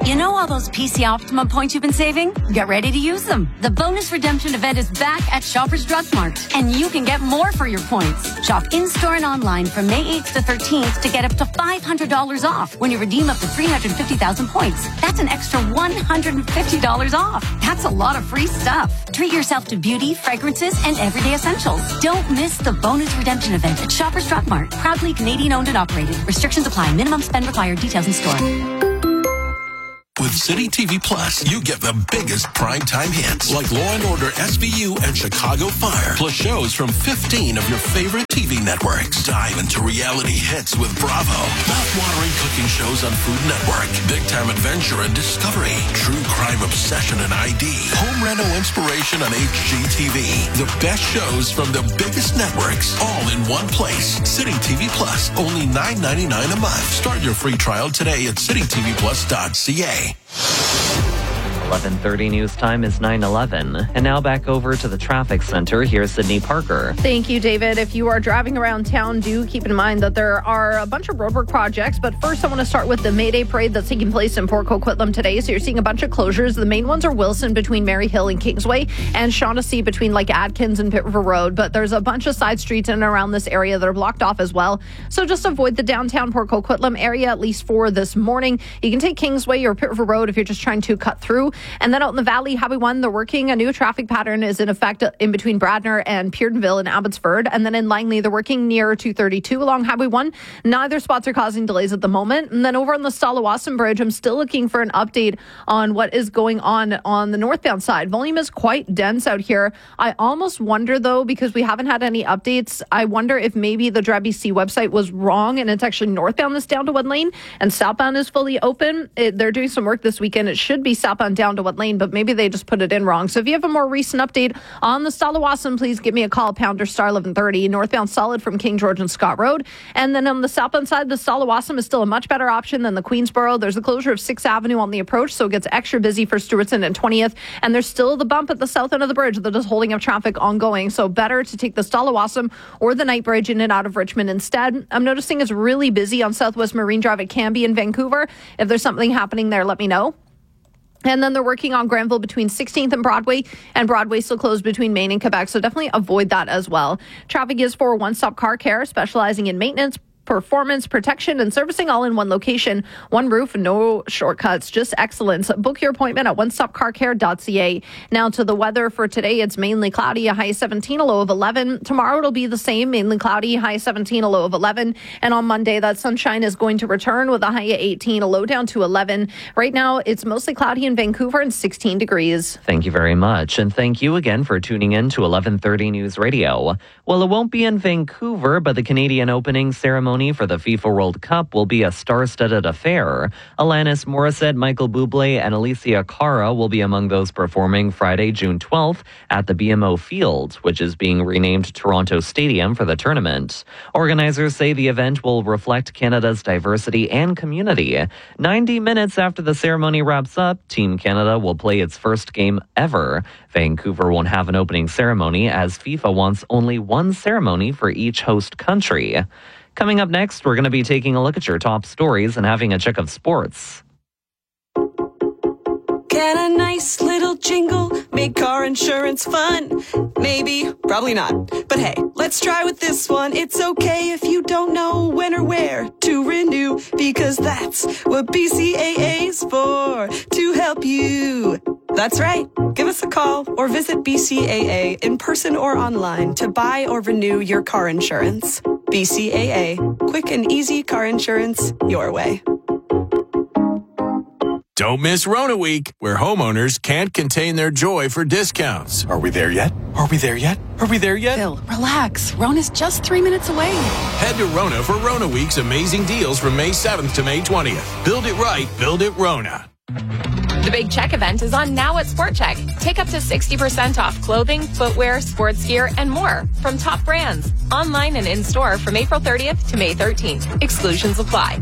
You know all those P C Optimum points you've been saving? Get ready to use them. The bonus redemption event is back at Shoppers Drug Mart, and you can get more for your points. Shop in-store and online from May eighth to thirteenth to get up to five hundred dollars off when you redeem up to three hundred fifty thousand points. That's an extra one hundred fifty dollars off. That's a lot of free stuff. Treat yourself to beauty, fragrances, and everyday essentials. Don't miss the bonus redemption event at Shoppers Drug Mart. Proudly Canadian owned and operated. Restrictions apply. Minimum spend required. Details in store.
With City T V Plus, you get the biggest primetime hits like Law and Order S V U and Chicago Fire, plus shows from fifteen of your favorite T V networks. Dive into reality hits with Bravo, mouth-watering cooking shows on Food Network, big-time adventure and discovery, true crime obsession and I D, home reno inspiration on H G T V. The best shows from the biggest networks, all in one place. City T V Plus, only nine ninety-nine a month. Start your free trial today at city t v plus dot c a.
eleven thirty news time is nine eleven. And now back over to the traffic center. Here's Sydney Parker.
Thank you, David. If you are driving around town, do keep in mind that there are a bunch of roadwork projects. But first, I want to start with the May Day parade that's taking place in Port Coquitlam today. So you're seeing a bunch of closures. The main ones are Wilson between Mary Hill and Kingsway, and Shaughnessy between like Adkins and Pitt River Road. But there's a bunch of side streets in and around this area that are blocked off as well. So just avoid the downtown Port Coquitlam area, at least for this morning. You can take Kingsway or Pitt River Road if you're just trying to cut through. And then out in the Valley, Highway one, they're working. A new traffic pattern is in effect in between Bradner and Peardenville and Abbotsford. And then in Langley, they're working near two thirty-two along Highway one. Neither spots are causing delays at the moment. And then over on the Stalawasan Bridge, I'm still looking for an update on what is going on on the northbound side. Volume is quite dense out here. I almost wonder, though, because we haven't had any updates, I wonder if maybe the Drive B C website was wrong and it's actually northbound that's down to one lane and southbound is fully open. It, they're doing some work this weekend. It should be southbound down to one lane, but maybe they just put it in wrong. So if you have a more recent update on the Stalawasan, please give me a call, pounder star eleven thirty. Northbound solid from King George and Scott Road. And then on the southbound side, the Stalawasan is still a much better option than the Queensboro. There's a closure of sixth Avenue on the approach, so it gets extra busy for Stewartson and twentieth. And there's still the bump at the south end of the bridge that is holding up traffic ongoing. So better to take the Stalawasan or the Night Bridge in and out of Richmond instead. I'm noticing it's really busy on Southwest Marine Drive at Cambie in Vancouver. If there's something happening there, let me know. And then they're working on Granville between sixteenth and Broadway, and Broadway still closed between Maine and Quebec, so definitely avoid that as well. Traffic is for One Stop Car Care, specializing in maintenance, performance, protection, and servicing all in one location. One roof, no shortcuts, just excellence. Book your appointment at one stop car care dot c a. Now to the weather for today, it's mainly cloudy, a high of seventeen, a low of eleven. Tomorrow it'll be the same, mainly cloudy, high of seventeen, a low of eleven. And on Monday, that sunshine is going to return with a high of eighteen, a low down to eleven. Right now, it's mostly cloudy in Vancouver and sixteen degrees.
Thank you very much. And thank you again for tuning in to eleven thirty News Radio. Well, it won't be in Vancouver, but the Canadian opening ceremony for the FIFA World Cup will be a star-studded affair. Alanis Morissette, Michael Bublé, and Alicia Cara will be among those performing Friday, June twelfth at the B M O Field, which is being renamed Toronto Stadium for the tournament. Organizers say the event will reflect Canada's diversity and community. ninety minutes after the ceremony wraps up, Team Canada will play its first game ever. Vancouver won't have an opening ceremony, as FIFA wants only one ceremony for each host country. Coming up next, we're going to be taking a look at your top stories and having a check of sports.
Can a nice little jingle make car insurance fun? Maybe, probably not. But hey, let's try with this one. It's okay if you don't know when or where to renew, because that's what B C A A's for, to help you. That's right. Give us a call or visit B C A A in person or online to buy or renew your car insurance. B C A A. Quick and easy car insurance your way.
Don't miss Rona Week, where homeowners can't contain their joy for discounts. Are we there yet? Are we there yet? Are we there yet?
Bill, relax. Rona's just three minutes away.
Head to Rona for Rona Week's amazing deals from May seventh to May twentieth. Build it right, build it Rona.
The Big Check event is on now at Sport Check. Take up to sixty percent off clothing, footwear, sports gear, and more from top brands. Online and in-store from April thirtieth to May thirteenth. Exclusions apply.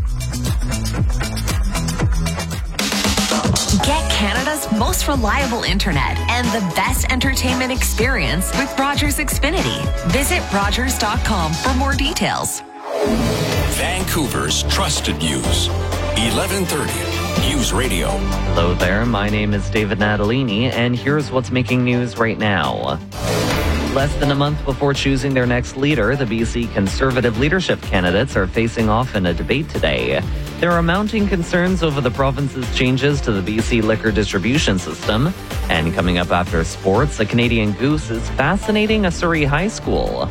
Get Canada's most reliable internet and the best entertainment experience with Rogers Xfinity. Visit rogers dot com for more details.
Vancouver's trusted news. eleven thirty News Radio.
Hello there, my name is David Natalini, and here's what's making news right now. Less than a month before choosing their next leader, the B C Conservative leadership candidates are facing off in a debate today. There are mounting concerns over the province's changes to the B C liquor distribution system. And coming up after sports, a Canadian goose is fascinating a Surrey high school.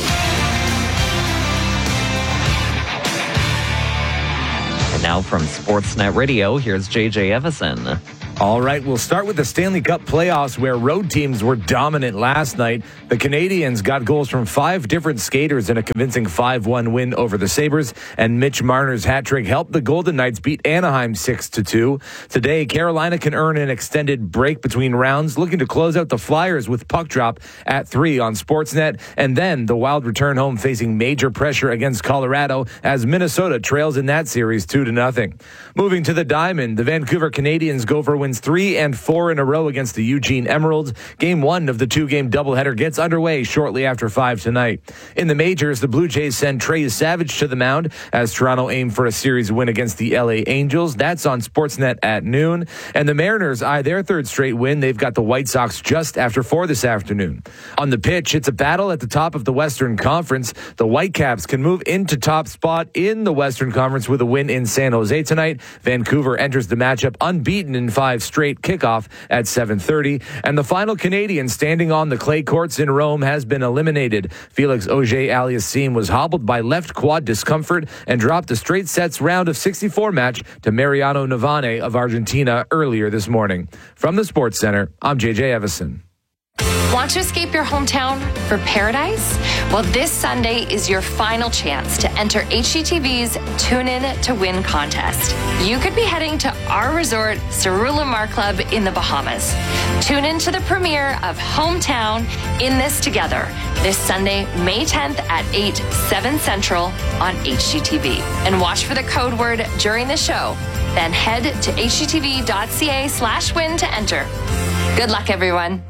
And now from Sportsnet Radio, here's J J Evison.
All right, we'll start with the Stanley Cup playoffs where road teams were dominant last night. The Canadians got goals from five different skaters in a convincing five one win over the Sabres, and Mitch Marner's hat trick helped the Golden Knights beat Anaheim six to two. Today, Carolina can earn an extended break between rounds, looking to close out the Flyers with puck drop at three on Sportsnet, and then the Wild return home facing major pressure against Colorado as Minnesota trails in that series two to nothing. Moving to the Diamond, the Vancouver Canadians go for wins three and four in a row against the Eugene Emeralds. Game one of the two-game doubleheader gets underway shortly after five tonight. In the majors, the Blue Jays send Trey Savage to the mound as Toronto aim for a series win against the L A Angels. That's on Sportsnet at noon. And the Mariners eye their third straight win. They've got the White Sox just after four this afternoon. On the pitch, it's a battle at the top of the Western Conference. The Whitecaps can move into top spot in the Western Conference with a win in San Jose tonight. Vancouver enters the matchup unbeaten in five straight kickoff at seven thirty. And the final Canadian standing on the clay courts in Rome has been eliminated. Felix Auger-Aliassime was hobbled by left quad discomfort and dropped a straight sets round of sixty-four match to Mariano Navane of Argentina earlier this morning. From the Sports Center, I'm J J Evison.
Want to escape your hometown for paradise? Well, this Sunday is your final chance to enter H G T V's Tune In to Win contest. You could be heading to our resort, Cerullimar Club in the Bahamas. Tune in to the premiere of Hometown in This Together this Sunday, May tenth at eight, seven Central on H G T V. And watch for the code word during the show. Then head to hgtv.ca slash win to enter. Good luck, everyone.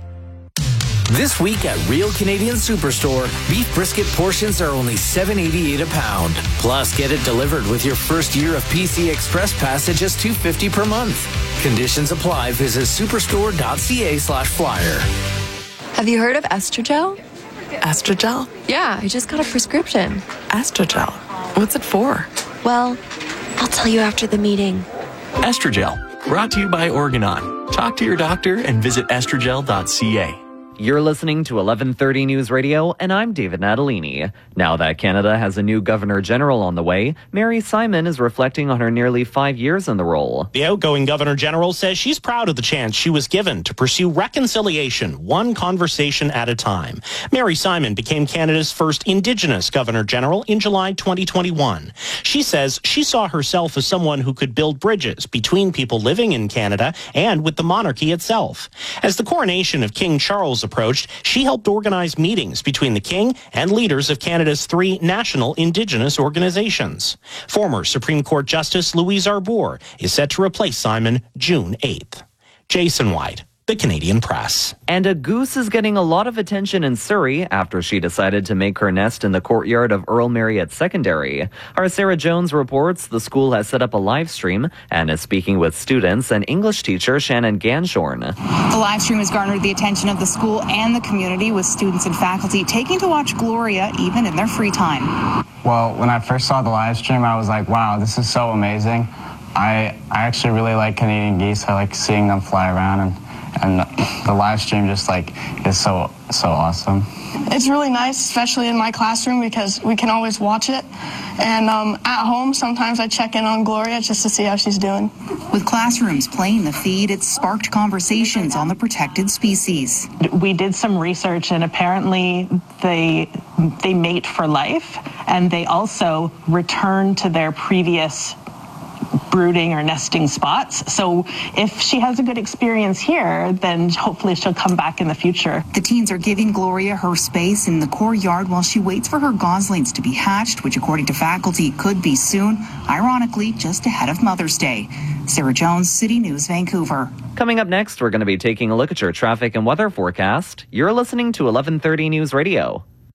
This week at Real Canadian Superstore, beef brisket portions are only seven eighty-eight a pound. Plus, get it delivered with your first year of P C Express Pass at just two fifty per month. Conditions apply. Visit superstore.ca slash flyer.
Have you heard of Estrogel?
Estrogel?
Yeah, I just got a prescription.
Estrogel? What's it for?
Well, I'll tell you after the meeting.
Estrogel, brought to you by Organon. Talk to your doctor and visit estrogel dot c a.
You're listening to eleven thirty News Radio, and I'm David Natalini. Now that Canada has a new Governor-General on the way, Mary Simon is reflecting on her nearly five years in the role.
The outgoing Governor-General says she's proud of the chance she was given to pursue reconciliation, one conversation at a time. Mary Simon became Canada's first Indigenous Governor-General in July twenty twenty-one. She says she saw herself as someone who could build bridges between people living in Canada and with the monarchy itself. As the coronation of King Charles approached, she helped organize meetings between the King and leaders of Canada's three national Indigenous organizations. Former Supreme Court Justice Louise Arbour is set to replace Simon June eighth. Jason White, The Canadian Press.
And a goose is getting a lot of attention in Surrey after she decided to make her nest in the courtyard of Earl Marriott Secondary. Our Sarah Jones reports the school has set up a live stream and is speaking with students and English teacher Shannon Ganshorn.
The live stream has garnered the attention of the school and the community, with students and faculty taking to watch Gloria even in their free time.
Well, when I first saw the live stream, I was like, wow, this is so amazing. I, I actually really like Canadian geese. I like seeing them fly around, and And the live stream just like is so, so awesome.
It's really nice, especially in my classroom, because we can always watch it. And um, at home, sometimes I check in on Gloria just to see how she's doing.
With classrooms playing the feed, it sparked conversations on the protected species.
We did some research, and apparently they they mate for life, and they also return to their previous brooding or nesting spots. So if she has a good experience here, then hopefully she'll come back in the future.
The teens are giving Gloria her space in the courtyard while she waits for her goslings to be hatched, which according to faculty could be soon, ironically just ahead of Mother's Day. Sarah Jones, City News, Vancouver.
Coming up next, we're going to be taking a look at your traffic and weather forecast. You're listening to eleven thirty News Radio.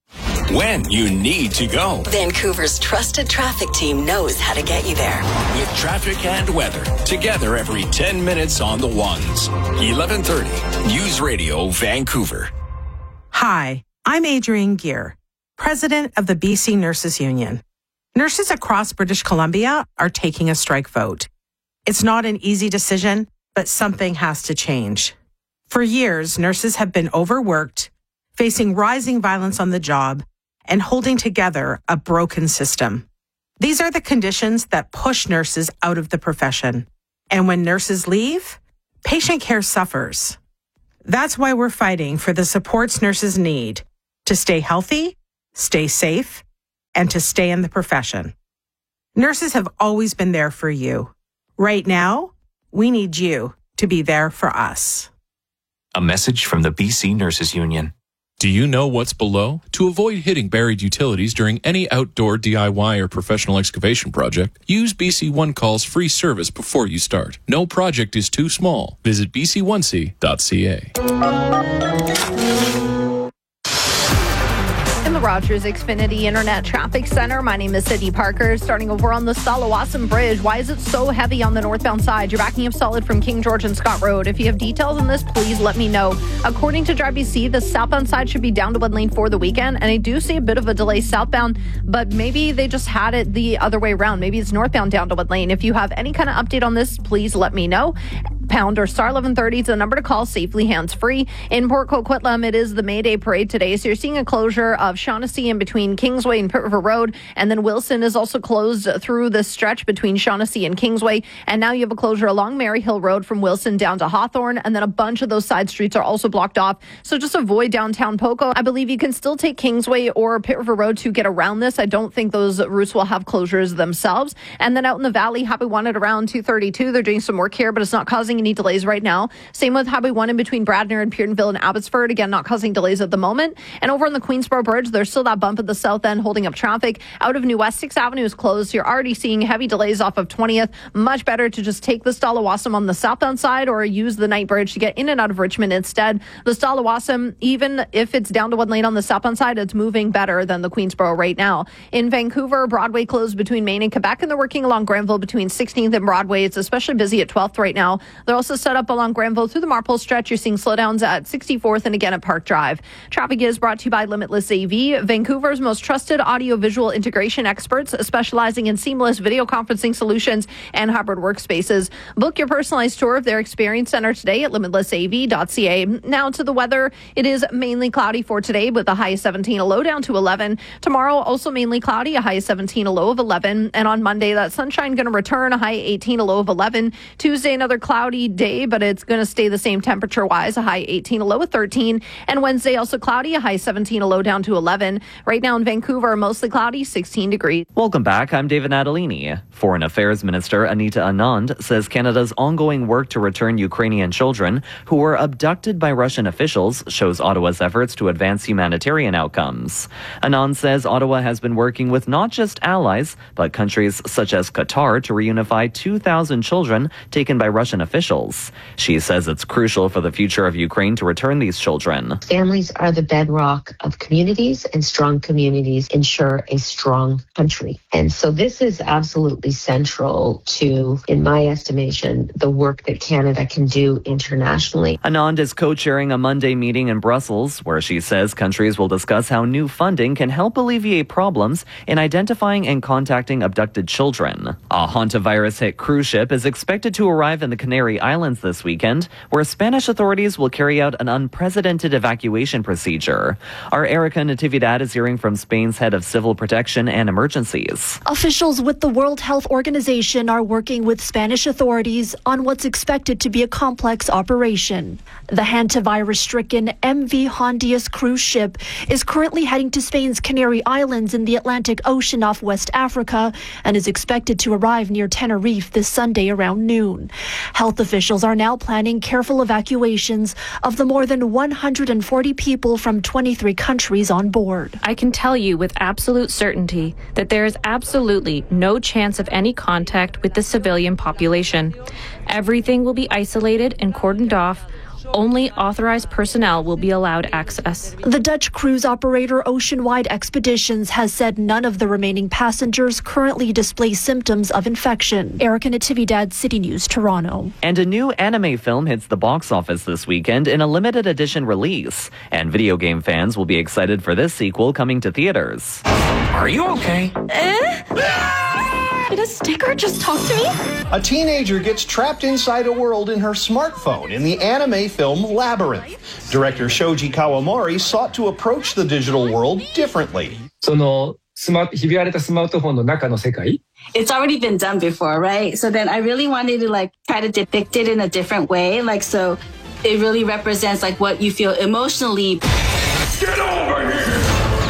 when you need to go.
Vancouver's trusted traffic team knows how to get you there.
With traffic and weather, together every ten minutes on the ones. eleven thirty, News Radio, Vancouver.
Hi, I'm Adrienne Gear, president of the B C Nurses Union. Nurses across British Columbia are taking a strike vote. It's not an easy decision, but something has to change. For years, nurses have been overworked, facing rising violence on the job, and holding together a broken system. These are the conditions that push nurses out of the profession. And when nurses leave, patient care suffers. That's why we're fighting for the supports nurses need to stay healthy, stay safe, and to stay in the profession. Nurses have always been there for you. Right now, we need you to be there for us.
A message from the B C Nurses Union.
Do you know what's below? To avoid hitting buried utilities during any outdoor D I Y or professional excavation project, use B C One Call's free service before you start. No project is too small. Visit b c one c dot c a.
In the Rogers Xfinity Internet Traffic Center, my name is Sydney Parker. Starting over on the Stalawassam Bridge, why is it so heavy on the northbound side? You're backing up solid from King George and Scott Road. If you have details on this, please let me know. According to Drive B C, the southbound side should be down to one lane for the weekend, and I do see a bit of a delay southbound, but maybe they just had it the other way around. Maybe it's northbound down to one lane. If you have any kind of update on this, please let me know. Pound or star eleven thirty is the number to call, safely hands-free. In Port Coquitlam, it is the May Day Parade today, so you're seeing a closure of Shaughnessy in between Kingsway and Pitt River Road, and then Wilson is also closed through the stretch between Shaughnessy and Kingsway, and now you have a closure along Mary Hill Road from Wilson down to Hawthorne, and then a bunch of those side streets are also blocked off, so just avoid downtown Poco. I believe you can still take Kingsway or Pitt River Road to get around this. I don't think those routes will have closures themselves. And then out in the valley, Highway one at around two thirty-two, they're doing some work here, but it's not causing any delays right now. Same with Highway one in between Bradner and Peardenville and Abbotsford. Again, not causing delays at the moment. And over on the Queensboro Bridge, there's still that bump at the south end holding up traffic. Out of New West, sixth Avenue is closed. You're already seeing heavy delays off of twentieth. Much better to just take the Stalawassam on the southbound side or use the night bridge to get in and out of Richmond instead. The Stalawassam, even if it's down to one lane on the southbound side, it's moving better than the Queensboro right now. In Vancouver, Broadway closed between Main and Quebec, and they're working along Granville between sixteenth and Broadway. It's especially busy at twelfth right now. They're also set up along Granville through the Marpole stretch. You're seeing slowdowns at sixty-fourth and again at Park Drive. Traffic is brought to you by Limitless A V, Vancouver's most trusted audio-visual integration experts, specializing in seamless video conferencing solutions and hybrid workspaces. Book your personalized tour of their experience center today at limitless a v dot c a. Now to the weather. It is mainly cloudy for today with a high of seventeen, a low down to eleven. Tomorrow, also mainly cloudy, a high of seventeen, a low of eleven. And on Monday, that sunshine going to return, a high of eighteen, a low of eleven. Tuesday, another cloudy day, but it's going to stay the same temperature-wise, a high eighteen, a low of thirteen. And Wednesday, also cloudy, a high seventeen, a low down to eleven. Right now in Vancouver, mostly cloudy, sixteen degrees.
Welcome back. I'm David Natalini. Foreign Affairs Minister Anita Anand says Canada's ongoing work to return Ukrainian children who were abducted by Russian officials shows Ottawa's efforts to advance humanitarian outcomes. Anand says Ottawa has been working with not just allies, but countries such as Qatar to reunify two thousand children taken by Russian officials. She says it's crucial for the future of Ukraine to return these children.
Families are the bedrock of communities, and strong communities ensure a strong country. And so this is absolutely central to, in my estimation, the work that Canada can do internationally.
Anand is co-chairing a Monday meeting in Brussels where she says countries will discuss how new funding can help alleviate problems in identifying and contacting abducted children. A hantavirus-hit cruise ship is expected to arrive in the Canary Islands this weekend, where Spanish authorities will carry out an unprecedented evacuation procedure. Our Erica Natividad is hearing from Spain's head of civil protection and emergencies.
Officials with the World Health Organization are working with Spanish authorities on what's expected to be a complex operation. The hantavirus-stricken M V Hondias cruise ship is currently heading to Spain's Canary Islands in the Atlantic Ocean off West Africa and is expected to arrive near Tenerife this Sunday around noon. Health officials are now planning careful evacuations of the more than one hundred forty people from twenty-three countries on board.
I can tell you with absolute certainty that there is absolutely no chance of any contact with the civilian population. Everything will be isolated and cordoned off. Only authorized personnel will be allowed access.
The Dutch cruise operator Oceanwide Expeditions has said none of the remaining passengers currently display symptoms of infection. Erica Natividad, City News, Toronto.
And a new anime film hits the box office this weekend in a limited edition release. And video game fans will be excited for this sequel coming to theaters.
Are you okay?
Eh? Did a sticker just talk to me?
A teenager gets trapped inside a world in her smartphone in the anime film Labyrinth. Director Shoji Kawamori sought to approach the digital world differently.
そのスマひび割れたスマートフォンの中の世界
It's already been done before, right? So then I really wanted to like try to depict it in a different way. Like, so it really represents like what you feel emotionally.
Get over here!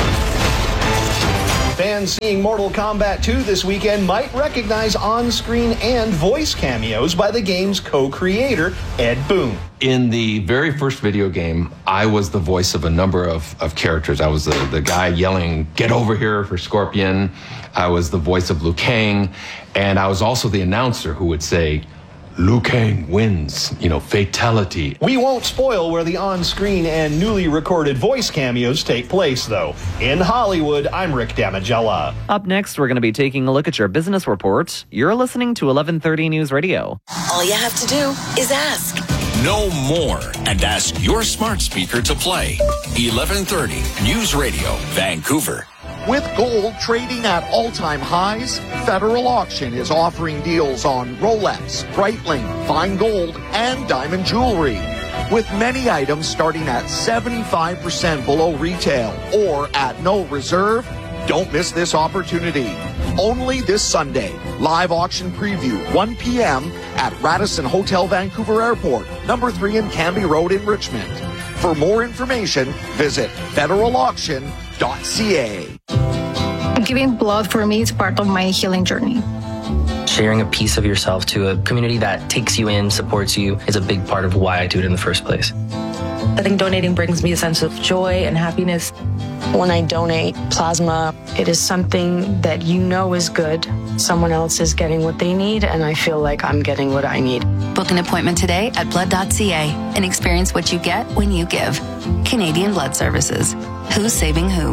Fans seeing Mortal Kombat two this weekend might recognize on-screen and voice cameos by the game's co-creator, Ed Boon.
In the very first video game, I was the voice of a number of, of characters. I was the, the guy yelling, "Get over here," for Scorpion. I was the voice of Liu Kang. And I was also the announcer who would say, "Liu Kang wins," you know, fatality.
We won't spoil where the on-screen and newly recorded voice cameos take place, though. In Hollywood, I'm Rick Damigella.
Up next, we're going to be taking a look at your business report. You're listening to eleven thirty News Radio.
All you have to do is ask.
Know more and ask your smart speaker to play. eleven thirty News Radio, Vancouver.
With gold trading at all-time highs, Federal Auction is offering deals on Rolex, Breitling, fine gold, and diamond jewelry. With many items starting at seventy-five percent below retail or at no reserve, don't miss this opportunity. Only this Sunday, live auction preview, one p.m. at Radisson Hotel Vancouver Airport, number three in Canby Road in Richmond. For more information, visit federal auction dot c a.
Giving blood for me is part of my healing journey.
Sharing a piece of yourself to a community that takes you in, supports you, is a big part of why I do it in the first place.
I think donating brings me a sense of joy and happiness. When I donate plasma, it is something that you know is good. Someone else is getting what they need, and I feel like I'm getting what I need.
Book an appointment today at blood dot c a and experience what you get when you give. Canadian Blood Services. Who's saving who?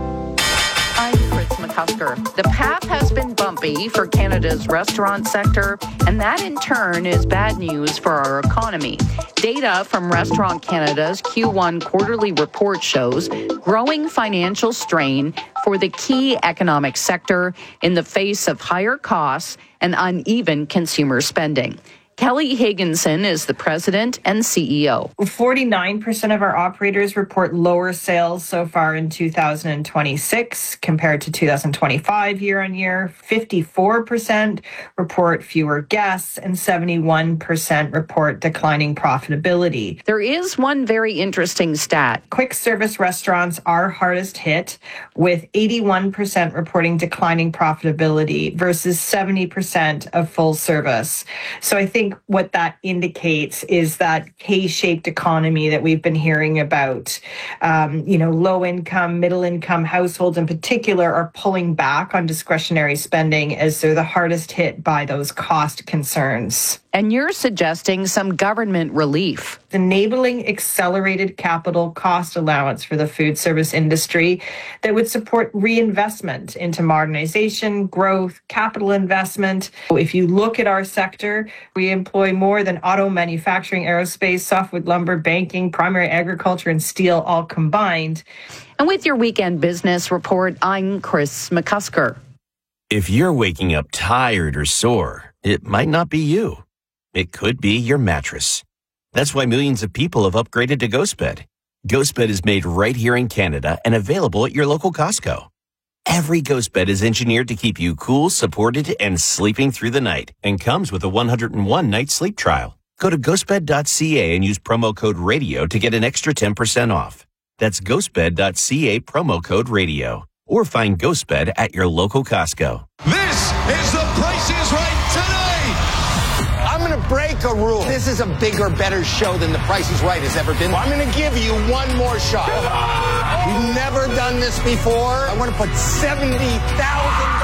I'm Chris McCusker. The path has been bumpy for Canada's restaurant sector, and that in turn is bad news for our economy. Data from Restaurant Canada's Q one quarterly report shows growing financial strain for the key economic sector in the face of higher costs and uneven consumer spending. Kelly Higginson is the president and C E O.
forty-nine percent of our operators report lower sales so far in two thousand twenty-six compared to two thousand twenty-five year on year. fifty-four percent report fewer guests and seventy-one percent report declining profitability.
There is one very interesting stat.
Quick service restaurants are hardest hit, with eighty-one percent reporting declining profitability versus seventy percent of full service. So I think what that indicates is that K-shaped economy that we've been hearing about. Um, you know, low income, middle income households in particular are pulling back on discretionary spending as they're the hardest hit by those cost concerns.
And you're suggesting some government relief.
Enabling accelerated capital cost allowance for the food service industry that would support reinvestment into modernization, growth, capital investment. If you look at our sector, we employ more than auto manufacturing, aerospace, softwood lumber, banking, primary agriculture, and steel all combined.
And with your weekend business report, I'm Chris McCusker.
If you're waking up tired or sore, it might not be you. It could be your mattress. That's why millions of people have upgraded to GhostBed. GhostBed is made right here in Canada and available at your local Costco. Every GhostBed is engineered to keep you cool, supported, and sleeping through the night, and comes with a one hundred one night sleep trial. Go to ghost bed dot c a and use promo code RADIO to get an extra ten percent off. That's ghost bed dot c a promo code RADIO. Or find GhostBed at your local Costco.
This is The Price is Right tonight. I'm going to break a rule. This is a bigger, better show than The Price is Right has ever been. I'm going to give you one more shot. We've never done this before. I want to put seventy thousand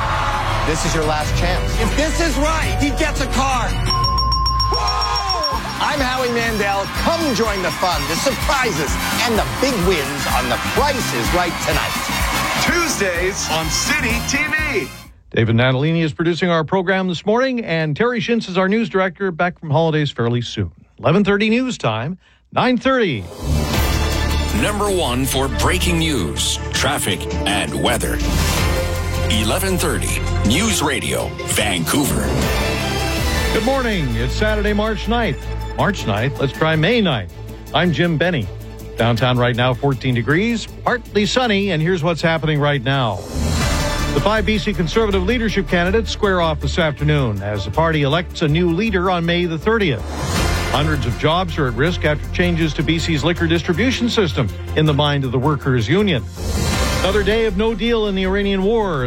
dollars. This is your last chance. If this is right, he gets a car. Whoa! I'm Howie Mandel. Come join the fun, the surprises, and the big wins on The Price is Right tonight.
Tuesdays on City T V.
David Natalini is producing our program this morning, and Terry Shintz is our news director, back from holidays fairly soon. eleven thirty news time, nine thirty.
Number one for breaking news, traffic, and weather. eleven thirty News Radio, Vancouver.
Good morning. It's Saturday, March ninth. March ninth, let's try May ninth. I'm Jim Benny. Downtown right now, fourteen degrees, partly sunny, and here's what's happening right now. The five B C Conservative leadership candidates square off this afternoon as the party elects a new leader on May the thirtieth. Hundreds of jobs are at risk after changes to B C's liquor distribution system in the mind of the workers' union. Another day of no deal in the Iranian war.